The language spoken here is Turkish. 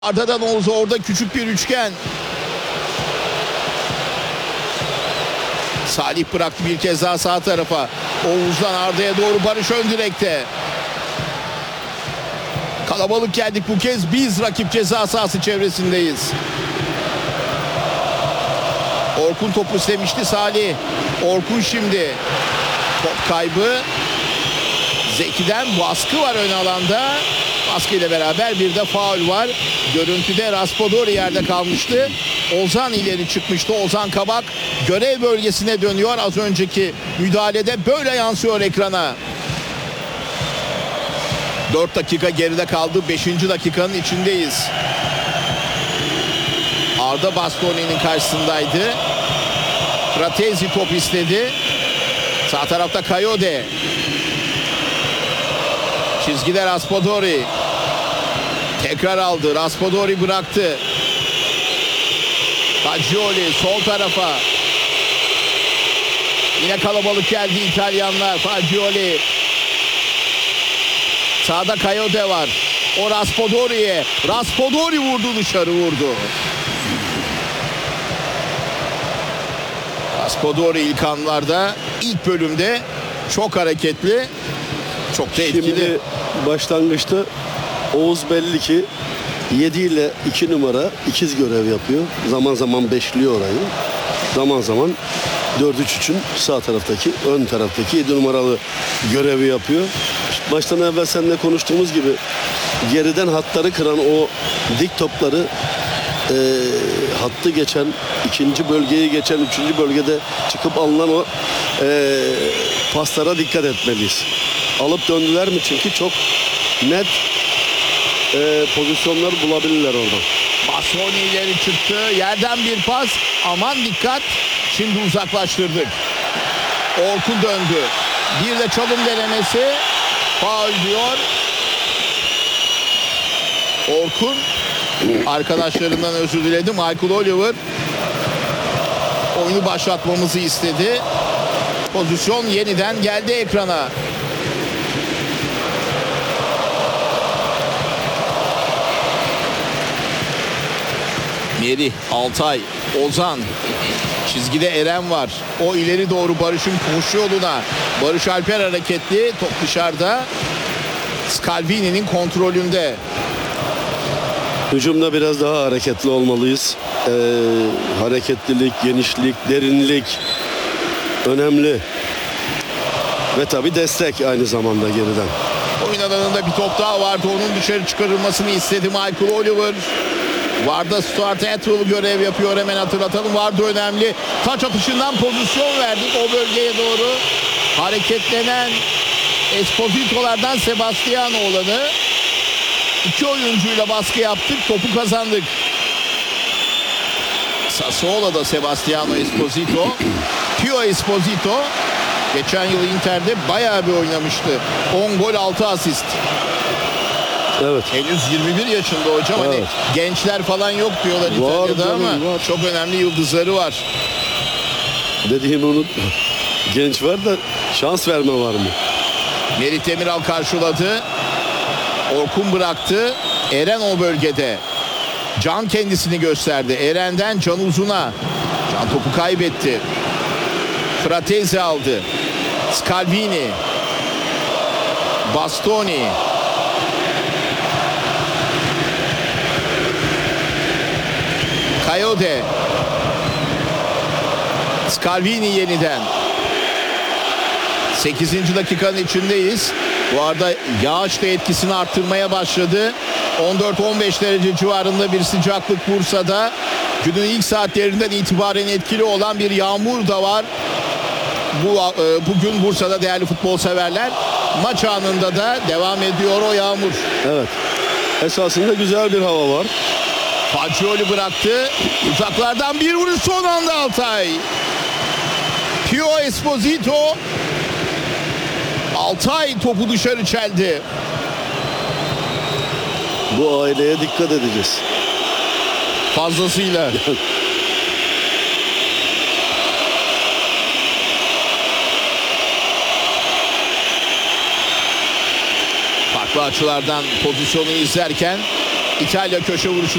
Arda'dan Oğuz'a orada küçük bir üçgen. Salih bıraktı bir kez daha sağ tarafa. Oğuz'dan Arda'ya doğru Barış ön direkte. Kalabalık geldik bu kez, biz rakip ceza sahası çevresindeyiz. Orkun topu istemişti Salih. Orkun şimdi. Top kaybı. Zeki'den baskı var ön alanda. Baskı ile beraber bir de faul var. Görüntüde Raspadori yerde kalmıştı. Ozan ileri çıkmıştı. Ozan Kabak görev bölgesine dönüyor. Az önceki müdahalede böyle yansıyor ekrana. 4 dakika geride kaldı. 5. dakikanın içindeyiz. Arda Bastoni'nin karşısındaydı. Fratesi top istedi. Sağ tarafta Kayode. Çizgide Raspadori. Tekrar aldı. Raspadori bıraktı. Fagioli sol tarafa. Yine kalabalık geldi İtalyanlar. Fagioli. Sağda Kayode var. O Raspadori'ye. Raspadori vurdu, dışarı vurdu. Raspadori ilk anlarda, ilk bölümde çok hareketli, çok da etkili. Şimdi başlangıçta Oğuz belli ki 7 ile 2 numara ikiz görev yapıyor. Zaman zaman beşliyor orayı. Zaman zaman 4-3-3'ün sağ taraftaki, ön taraftaki 7 numaralı görevi yapıyor. Baştan evvel seninle konuştuğumuz gibi geriden hatları kıran o dik topları hattı geçen, ikinci bölgeyi geçen, 3. bölgede çıkıp alınan o paslara dikkat etmeliyiz. Alıp döndüler mi? Çünkü çok net pozisyonlar bulabilirler orada. Bastoni ileri çıktı. Yerden bir pas. Aman dikkat. Şimdi uzaklaştırdık. Orkun döndü. Bir de çalım denemesi. Faul diyor. Orkun arkadaşlarından özür diledi. Michael Oliver oyunu başlatmamızı istedi. Pozisyon yeniden geldi ekrana. Merih, Altay, Ozan. Çizgide Eren var. O ileri doğru Barış'ın koşu yoluna. Barış Alper hareketli. Top dışarıda. Scalvini'nin kontrolünde. Hücumda biraz daha hareketli olmalıyız. Hareketlilik, genişlik, derinlik önemli. Ve tabii destek aynı zamanda geriden. Oyun alanında bir top daha vardı. Onun dışarı çıkarılmasını istedi Michael Oliver. Varda Stuart Atwell görev yapıyor, hemen hatırlatalım. Varda önemli. Taç atışından pozisyon verdik o bölgeye doğru. Hareketlenen Esposito'lardan Sebastianoğlan'ı. 2 oyuncuyla baskı yaptık, topu kazandık. Sassuolo'da Sebastiano Esposito. Pio Esposito geçen yıl Inter'de bayağı bir oynamıştı. 10 gol 6 asist. Evet. Henüz 21 yaşında hocam. Evet. Hani gençler falan yok diyorlar İtalya'da canım, ama var. çok önemli yıldızları var. Dediğimi unutma. Genç var da şans verme var mı? Merih Demiral karşıladı. Orkun bıraktı. Eren o bölgede. Can kendisini gösterdi. Eren'den Can Uzun'a. Can topu kaybetti. Fratesi aldı. Scalvini. Bastoni. Kayode. Scalvini yeniden. 8. dakikanın içindeyiz. Bu arada yağış da etkisini arttırmaya başladı. 14-15 derece civarında bir sıcaklık Bursa'da. Günün ilk saatlerinden itibaren etkili olan bir yağmur da var. Bugün Bursa'da değerli futbol severler. Maç anında da devam ediyor o yağmur. Evet. Esasında güzel bir hava var. Fagioli bıraktı. Uzaklardan bir vuruş son anda Altay. Pio Esposito. Altay topu dışarı çeldi. Bu aileye dikkat edeceğiz. Fazlasıyla. Farklı açılardan pozisyonu izlerken İtalya köşe vuruşu